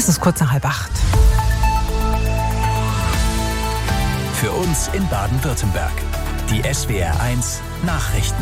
Es ist kurz nach 7:30. Für uns in Baden-Württemberg. Die SWR1 Nachrichten.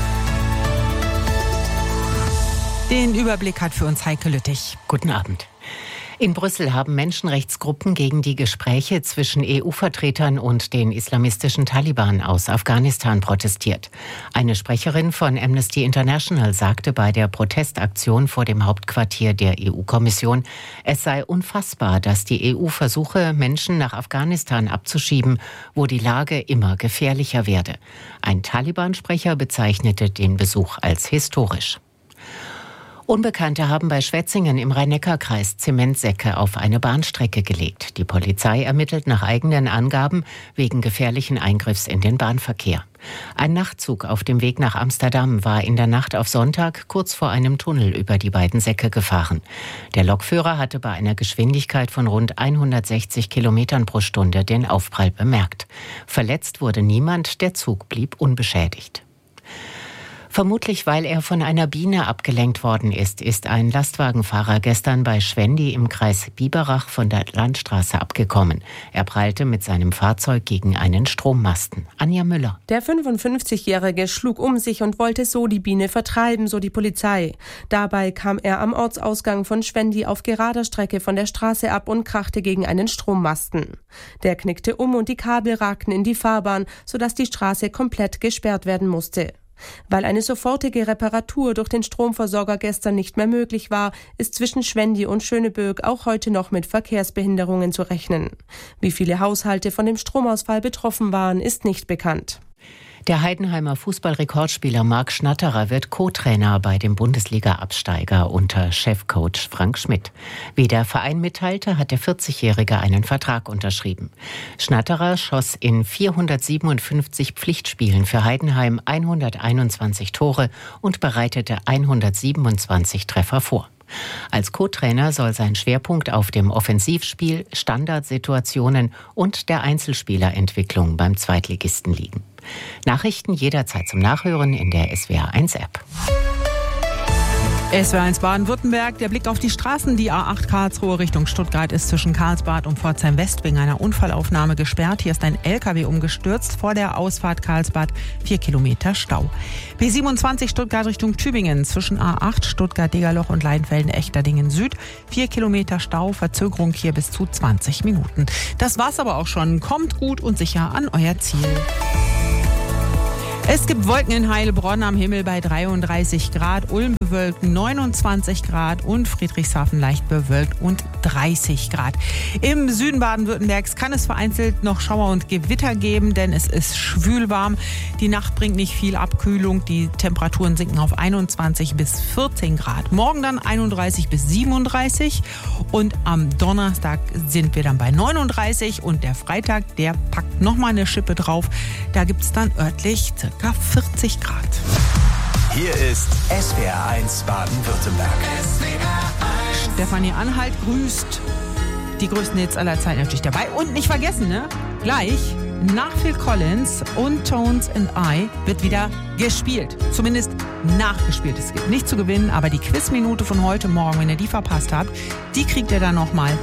Den Überblick hat für uns Heike Lüttich. Guten Abend. In Brüssel haben Menschenrechtsgruppen gegen die Gespräche zwischen EU-Vertretern und den islamistischen Taliban aus Afghanistan protestiert. Eine Sprecherin von Amnesty International sagte bei der Protestaktion vor dem Hauptquartier der EU-Kommission, es sei unfassbar, dass die EU versuche, Menschen nach Afghanistan abzuschieben, wo die Lage immer gefährlicher werde. Ein Taliban-Sprecher bezeichnete den Besuch als historisch. Unbekannte haben bei Schwetzingen im Rhein-Neckar-Kreis Zementsäcke auf eine Bahnstrecke gelegt. Die Polizei ermittelt nach eigenen Angaben wegen gefährlichen Eingriffs in den Bahnverkehr. Ein Nachtzug auf dem Weg nach Amsterdam war in der Nacht auf Sonntag kurz vor einem Tunnel über die beiden Säcke gefahren. Der Lokführer hatte bei einer Geschwindigkeit von rund 160 Kilometern pro Stunde den Aufprall bemerkt. Verletzt wurde niemand, der Zug blieb unbeschädigt. Vermutlich, weil er von einer Biene abgelenkt worden ist ein Lastwagenfahrer gestern bei Schwendi im Kreis Biberach von der Landstraße abgekommen. Er prallte mit seinem Fahrzeug gegen einen Strommasten. Anja Müller. Der 55-Jährige schlug um sich und wollte so die Biene vertreiben, so die Polizei. Dabei kam er am Ortsausgang von Schwendi auf gerader Strecke von der Straße ab und krachte gegen einen Strommasten. Der knickte um und die Kabel ragten in die Fahrbahn, sodass die Straße komplett gesperrt werden musste. Weil eine sofortige Reparatur durch den Stromversorger gestern nicht mehr möglich war, ist zwischen Schwendi und Schöneböck auch heute noch mit Verkehrsbehinderungen zu rechnen. Wie viele Haushalte von dem Stromausfall betroffen waren, ist nicht bekannt. Der Heidenheimer Fußballrekordspieler Marc Schnatterer wird Co-Trainer bei dem Bundesliga-Absteiger unter Chefcoach Frank Schmidt. Wie der Verein mitteilte, hat der 40-Jährige einen Vertrag unterschrieben. Schnatterer schoss in 457 Pflichtspielen für Heidenheim 121 Tore und bereitete 127 Treffer vor. Als Co-Trainer soll sein Schwerpunkt auf dem Offensivspiel, Standardsituationen und der Einzelspielerentwicklung beim Zweitligisten liegen. Nachrichten jederzeit zum Nachhören in der SWR1-App. SWR1 Baden-Württemberg, der Blick auf die Straßen. Die A8 Karlsruhe Richtung Stuttgart ist zwischen Karlsbad und Pforzheim West wegen einer Unfallaufnahme gesperrt. Hier ist ein LKW umgestürzt. Vor der Ausfahrt Karlsbad 4 Kilometer Stau. B27 Stuttgart Richtung Tübingen zwischen A8 Stuttgart-Degerloch und Leinfelden-Echterdingen Süd. 4 Kilometer Stau, Verzögerung hier bis zu 20 Minuten. Das war's aber auch schon. Kommt gut und sicher an euer Ziel. Es gibt Wolken in Heilbronn am Himmel bei 33 Grad, Ulm bewölkt 29 Grad und Friedrichshafen leicht bewölkt und 30 Grad. Im Süden Baden-Württembergs kann es vereinzelt noch Schauer und Gewitter geben, denn es ist schwül warm. Die Nacht bringt nicht viel Abkühlung, die Temperaturen sinken auf 21 bis 14 Grad. Morgen dann 31 bis 37 und am Donnerstag sind wir dann bei 39 und der Freitag, der packt nochmal eine Schippe drauf. Da gibt es dann örtlich ca. 40 Grad. Hier ist SWR1 Baden-Württemberg. Stefanie Anhalt grüßt. Die größten Hits aller Zeiten natürlich dabei. Und nicht vergessen, gleich nach Phil Collins und Tones and I wird wieder gespielt. Zumindest nachgespielt. Es gibt nicht zu gewinnen, aber die Quizminute von heute Morgen, wenn ihr die verpasst habt, die kriegt ihr dann nochmal